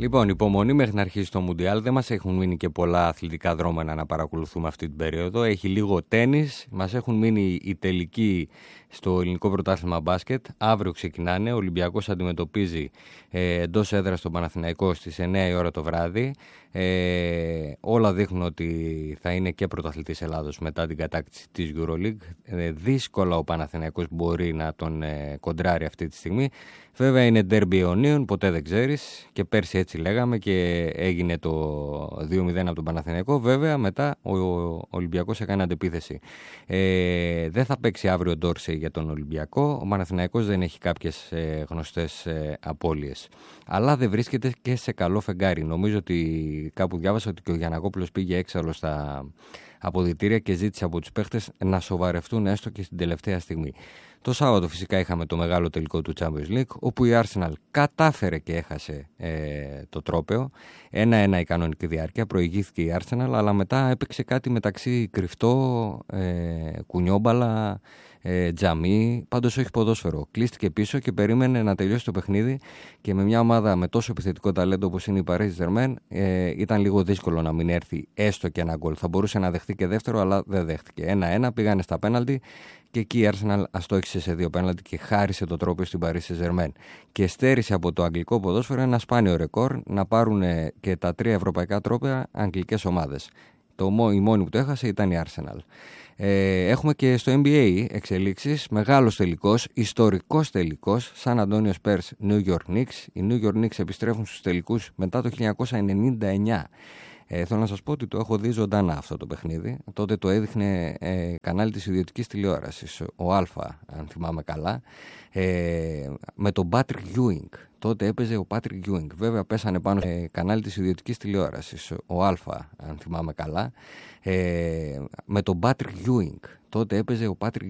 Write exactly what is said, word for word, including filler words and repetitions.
Λοιπόν, υπομονή μέχρι να αρχίσει το Μουντιάλ. Δεν μας έχουν μείνει και πολλά αθλητικά δρόμενα να παρακολουθούμε αυτή την περίοδο. Έχει λίγο τένις. Μας έχουν μείνει οι τελικοί στο ελληνικό πρωτάθλημα μπάσκετ. Αύριο ξεκινάνε. Ο Ολυμπιακός αντιμετωπίζει ε, εντός έδρας τον Παναθηναϊκό στις εννιά η ώρα το βράδυ. Ε, όλα δείχνουν ότι θα είναι και πρωταθλητής Ελλάδος μετά την κατάκτηση της EuroLeague. Ε, δύσκολα ο Παναθηναϊκός μπορεί να τον ε, κοντράρει αυτή τη στιγμή. Βέβαια είναι ντέρμπι αιωνίων, ποτέ δεν ξέρεις, και πέρσι έτσι λέγαμε και έγινε το δύο μηδέν από τον Παναθηναϊκό. Βέβαια μετά ο Ολυμπιακός έκανε αντεπίθεση. Ε, δεν θα παίξει αύριο Ντόρσεϊ για τον Ολυμπιακό. Ο Παναθηναϊκός δεν έχει κάποιες ε, γνωστές ε, απώλειες. Αλλά δεν βρίσκεται και σε καλό φεγγάρι. Νομίζω ότι κάπου διάβασα ότι και ο Γιαννακόπουλος πήγε έξαλλο στα αποδυτήρια και ζήτησε από τους παίχτες να σοβαρευτούν έστω και στην τελευταία στιγμή. Το Σάββατο φυσικά είχαμε το μεγάλο τελικό του Champions League, όπου η Arsenal κατάφερε και έχασε ε, το τρόπαιο. ένα ένα η κανονική διάρκεια, προηγήθηκε η Arsenal, αλλά μετά έπαιξε κάτι μεταξύ κρυφτό, ε, κουνιόμπαλα, ε, τζαμί, πάντως όχι ποδόσφαιρο. Κλείστηκε πίσω και περίμενε να τελειώσει το παιχνίδι και με μια ομάδα με τόσο επιθετικό ταλέντο όπως είναι η Paris Saint-Germain ε, ήταν λίγο δύσκολο να μην έρθει έστω και ένα γκολ. Θα μπορούσε να δεχτεί και δεύτερο, αλλά δεν δέχτηκε. ένα ένα πήγανε στα πέναλτι. Και εκεί η Arsenal αστόχησε σε δύο πέναλτι και χάρισε το τρόπο στην Paris Saint-Germain. Και στέρισε από το αγγλικό ποδόσφαιρο ένα σπάνιο ρεκόρ να πάρουν και τα τρία ευρωπαϊκά τρόπαια αγγλικές ομάδες. Το, η μόνη που το έχασε ήταν η Arsenal. Ε, έχουμε και στο N B A εξελίξεις, μεγάλος τελικός, ιστορικός τελικός, San Antonio Spurs New York Knicks. Οι New York Knicks επιστρέφουν στους τελικούς μετά το χίλια εννιακόσια ενενήντα εννιά. Ε, θέλω να σας πω ότι το έχω δει ζωντανά αυτό το παιχνίδι. Τότε το έδειχνε ε, κανάλι της ιδιωτικής τηλεόρασης, ο Αλφα, αν θυμάμαι καλά, ε, με τον Patrick Ewing. Τότε έπαιζε ο Patrick Ewing. Βέβαια πέσανε πάνω σε ε, κανάλι της ιδιωτικής τηλεόρασης, ο Αλφα, αν θυμάμαι καλά, ε, με τον Patrick Ewing. Τότε έπαιζε ο Patrick